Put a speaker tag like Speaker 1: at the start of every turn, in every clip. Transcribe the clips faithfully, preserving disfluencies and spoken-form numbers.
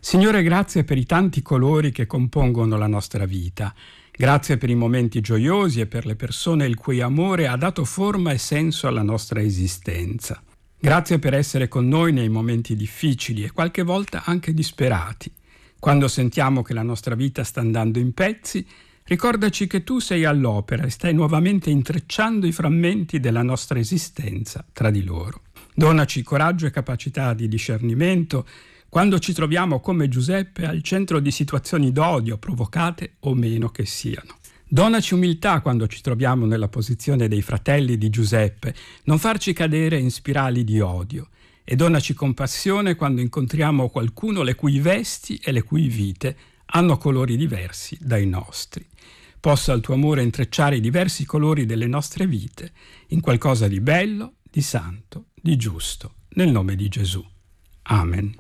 Speaker 1: Signore, grazie per i tanti colori che compongono la nostra vita. Grazie per i momenti gioiosi e per le persone il cui amore ha dato forma e senso alla nostra esistenza. Grazie per essere con noi nei momenti difficili e qualche volta anche disperati. Quando sentiamo che la nostra vita sta andando in pezzi, ricordaci che tu sei all'opera e stai nuovamente intrecciando i frammenti della nostra esistenza tra di loro. Donaci coraggio e capacità di discernimento quando ci troviamo come Giuseppe al centro di situazioni d'odio, provocate o meno che siano. Donaci umiltà quando ci troviamo nella posizione dei fratelli di Giuseppe, non farci cadere in spirali di odio. E donaci compassione quando incontriamo qualcuno le cui vesti e le cui vite hanno colori diversi dai nostri. Possa il tuo amore intrecciare i diversi colori delle nostre vite in qualcosa di bello, di santo, di giusto, nel nome di Gesù. Amen.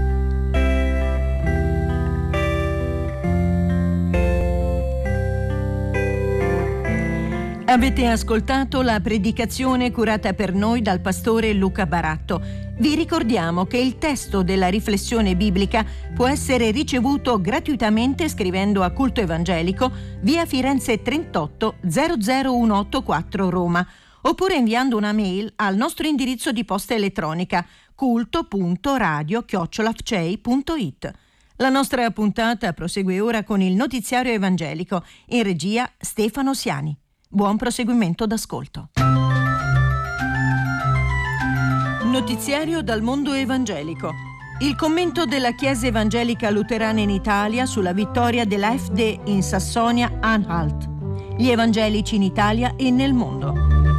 Speaker 2: Avete ascoltato la predicazione curata per noi dal pastore Luca Baratto. Vi ricordiamo che il testo della riflessione biblica può essere ricevuto gratuitamente scrivendo a Culto Evangelico, via Firenze trentotto zero zero centoottantaquattro Roma, oppure inviando una mail al nostro indirizzo di posta elettronica culto punto radio chiocciola f c e i punto i t. La nostra puntata prosegue ora con il notiziario evangelico, in regia Stefano Siani. Buon proseguimento d'ascolto. Notiziario dal mondo evangelico. Il commento della Chiesa Evangelica Luterana in Italia sulla vittoria dell'A F D in Sassonia-Anhalt. Gli evangelici in Italia e nel mondo.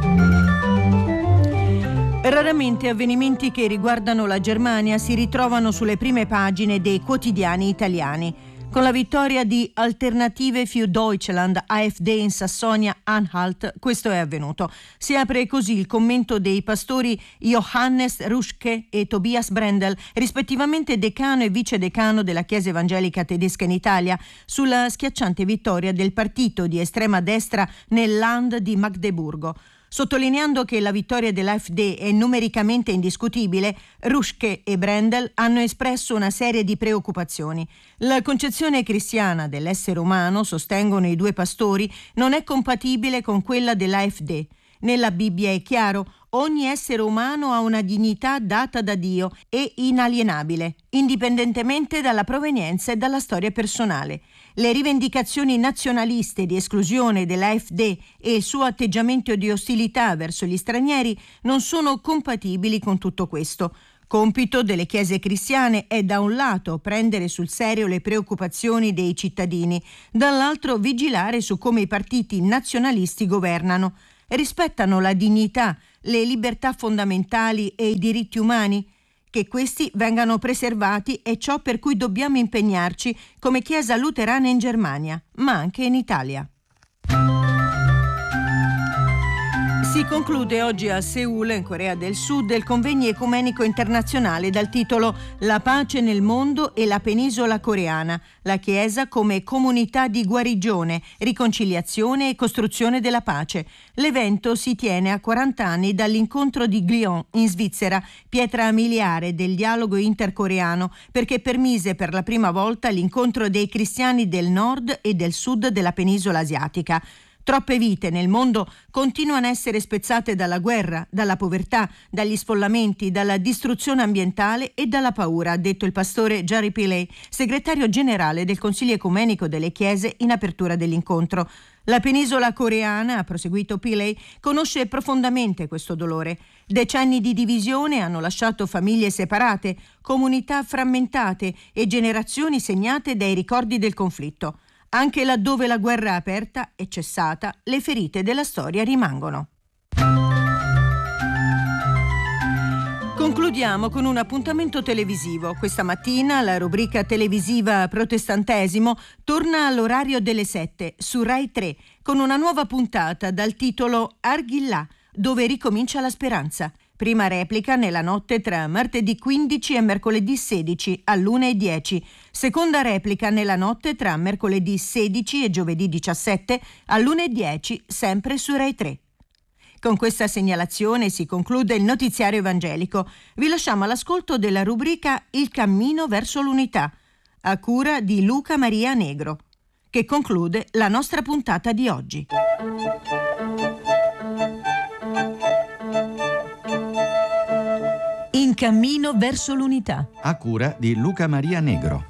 Speaker 2: Raramente avvenimenti che riguardano la Germania si ritrovano sulle prime pagine dei quotidiani italiani. Con la vittoria di Alternative für Deutschland A F D in Sassonia-Anhalt questo è avvenuto. Si apre così il commento dei pastori Johannes Ruschke e Tobias Brendel, rispettivamente decano e vicedecano della Chiesa Evangelica Tedesca in Italia, sulla schiacciante vittoria del partito di estrema destra nel Land di Magdeburgo. Sottolineando che la vittoria dell'A F D è numericamente indiscutibile, Ruschke e Brendel hanno espresso una serie di preoccupazioni. La concezione cristiana dell'essere umano, sostengono i due pastori, non è compatibile con quella dell'A F D. Nella Bibbia è chiaro: ogni essere umano ha una dignità data da Dio e inalienabile, indipendentemente dalla provenienza e dalla storia personale. Le rivendicazioni nazionaliste di esclusione dell'A F D e il suo atteggiamento di ostilità verso gli stranieri non sono compatibili con tutto questo. Compito delle chiese cristiane è da un lato prendere sul serio le preoccupazioni dei cittadini, dall'altro vigilare su come i partiti nazionalisti governano. Rispettano la dignità, le libertà fondamentali e i diritti umani? Che questi vengano preservati è ciò per cui dobbiamo impegnarci come Chiesa luterana in Germania, ma anche in Italia. Si conclude oggi a Seul, in Corea del Sud, il convegno ecumenico internazionale dal titolo La pace nel mondo e la penisola coreana, la Chiesa come comunità di guarigione, riconciliazione e costruzione della pace. L'evento si tiene a quaranta anni dall'incontro di Glion in Svizzera, pietra miliare del dialogo intercoreano, perché permise per la prima volta l'incontro dei cristiani del nord e del sud della penisola asiatica. Troppe vite nel mondo continuano a essere spezzate dalla guerra, dalla povertà, dagli sfollamenti, dalla distruzione ambientale e dalla paura, ha detto il pastore Jerry Pillay, segretario generale del Consiglio Ecumenico delle Chiese, in apertura dell'incontro. La penisola coreana, ha proseguito Pillay, conosce profondamente questo dolore. Decenni di divisione hanno lasciato famiglie separate, comunità frammentate e generazioni segnate dai ricordi del conflitto. Anche laddove la guerra aperta è cessata, le ferite della storia rimangono. Concludiamo con un appuntamento televisivo. Questa mattina la rubrica televisiva Protestantesimo torna all'orario delle sette su Rai tre con una nuova puntata dal titolo Arghillà, dove ricomincia la speranza. Prima replica nella notte tra martedì quindici e mercoledì sedici all'una e dieci. Seconda replica nella notte tra mercoledì sedici e giovedì diciassette all'una e dieci, sempre su Rai tre. Con questa segnalazione si conclude il notiziario evangelico. Vi lasciamo all'ascolto della rubrica Il cammino verso l'unità. a cura di Luca Maria Negro, che conclude la nostra puntata di oggi. In cammino verso l'unità,
Speaker 3: a cura di Luca Maria Negro.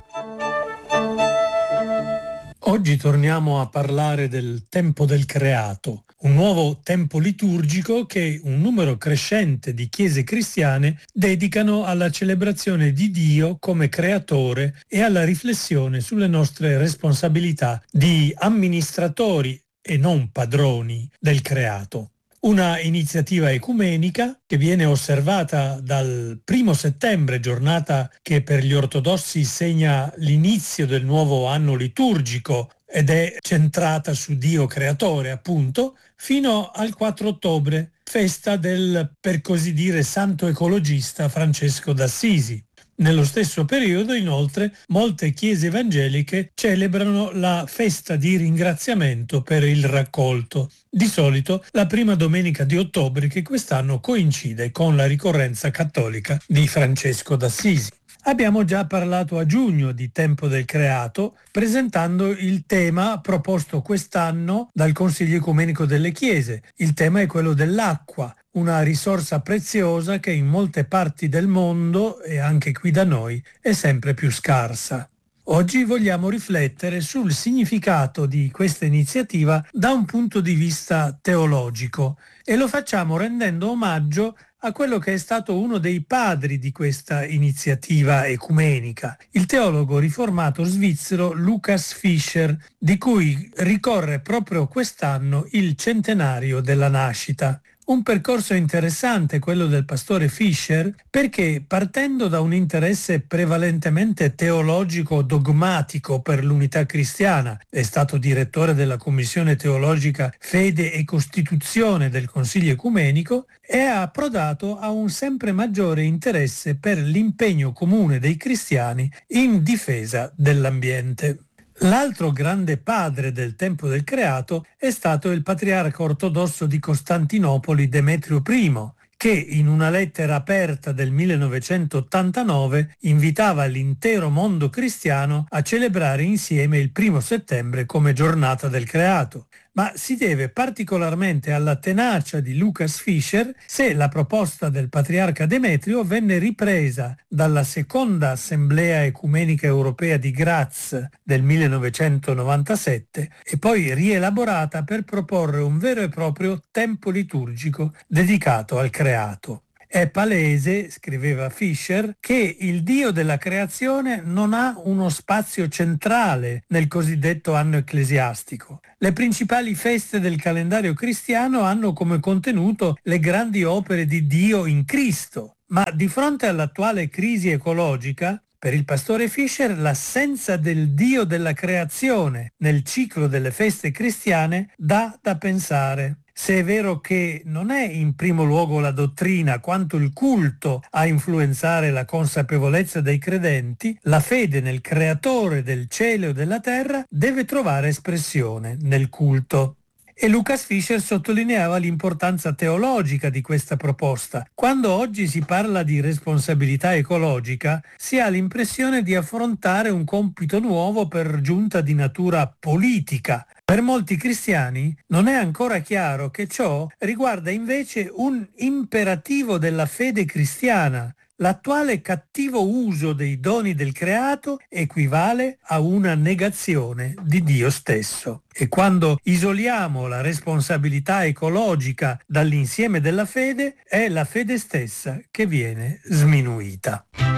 Speaker 4: Oggi torniamo a parlare del tempo del creato, un nuovo tempo liturgico che un numero crescente di chiese cristiane dedicano alla celebrazione di Dio come creatore e alla riflessione sulle nostre responsabilità di amministratori e non padroni del creato. Una iniziativa ecumenica che viene osservata dal primo settembre, giornata che per gli ortodossi segna l'inizio del nuovo anno liturgico ed è centrata su Dio creatore, appunto, fino al quattro ottobre, festa del, per così dire, santo ecologista Francesco d'Assisi. Nello stesso periodo, inoltre, molte chiese evangeliche celebrano la festa di ringraziamento per il raccolto, di solito la prima domenica di ottobre, che quest'anno coincide con la ricorrenza cattolica di Francesco d'Assisi. Abbiamo già parlato a giugno di Tempo del Creato, presentando il tema proposto quest'anno dal Consiglio Ecumenico delle Chiese. Il tema è quello dell'acqua, una risorsa preziosa che in molte parti del mondo, e anche qui da noi, è sempre più scarsa. Oggi vogliamo riflettere sul significato di questa iniziativa da un punto di vista teologico e lo facciamo rendendo omaggio a quello che è stato uno dei padri di questa iniziativa ecumenica, il teologo riformato svizzero Lukas Fischer, di cui ricorre proprio quest'anno il centenario della nascita. Un percorso interessante quello del pastore Fischer, perché partendo da un interesse prevalentemente teologico dogmatico per l'unità cristiana, è stato direttore della Commissione Teologica Fede e Costituzione del Consiglio Ecumenico, è approdato a un sempre maggiore interesse per l'impegno comune dei cristiani in difesa dell'ambiente. L'altro grande padre del tempo del creato è stato il patriarca ortodosso di Costantinopoli Demetrio primo, che in una lettera aperta del millenovecentottantanove invitava l'intero mondo cristiano a celebrare insieme il primo settembre come giornata del creato. Ma si deve particolarmente alla tenacia di Lukas Fischer se la proposta del patriarca Demetrio venne ripresa dalla seconda Assemblea Ecumenica Europea di Graz del millenovecentonovantasette e poi rielaborata per proporre un vero e proprio tempo liturgico dedicato al creato. È palese, scriveva Fischer, che il Dio della creazione non ha uno spazio centrale nel cosiddetto anno ecclesiastico. Le principali feste del calendario cristiano hanno come contenuto le grandi opere di Dio in Cristo, ma di fronte all'attuale crisi ecologica, per il pastore Fischer l'assenza del Dio della creazione nel ciclo delle feste cristiane dà da pensare. Se è vero che non è in primo luogo la dottrina quanto il culto a influenzare la consapevolezza dei credenti, la fede nel creatore del cielo e della terra deve trovare espressione nel culto. E Lukas Fischer sottolineava l'importanza teologica di questa proposta. Quando oggi si parla di responsabilità ecologica, si ha l'impressione di affrontare un compito nuovo per giunta di natura politica. Per molti cristiani non è ancora chiaro che ciò riguarda invece un imperativo della fede cristiana. L'attuale cattivo uso dei doni del creato equivale a una negazione di Dio stesso. E quando isoliamo la responsabilità ecologica dall'insieme della fede, è la fede stessa che viene sminuita.